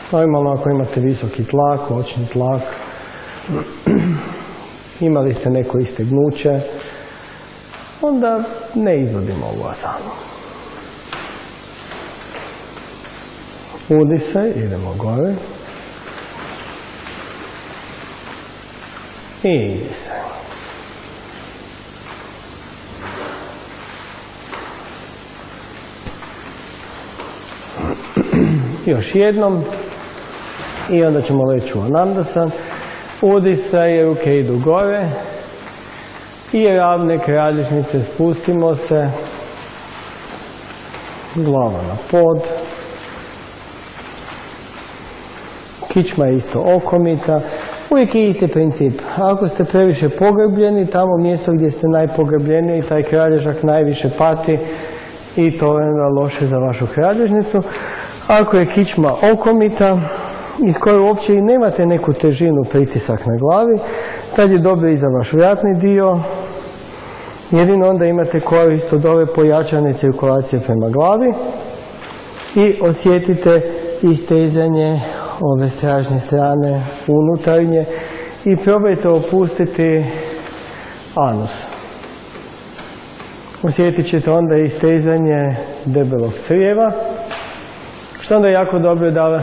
Normalno ako imate visoki tlak, očni tlak, imali ste neko istegnuće, onda ne izvodimo ovu asanu. Udisaj, idemo gore. I idisaj. Još jednom. I onda ćemo leći u Anandasan. Udisaj, ruke idu gore. I ravne kralježnice, spustimo se. Glava na pod. Kičma je isto okomita. Uvijek je isti princip. Ako ste previše pogrbljeni, tamo mjesto gdje ste najpogrbljeniji, taj kralježak najviše pati i to je onda loše za vašu kralježnicu. Ako je kičma okomita, iz koje uopće i nemate neku težinu, pritisak na glavi, tad je dobro i za vaš vratni dio. Jedino onda imate korist od ove pojačane cirkulacije prema glavi i osjetite istezanje ove stražnje strane unutarnje i probajte opustiti anus. Osjetit ćete onda istezanje debelog crijeva, što onda jako dobro da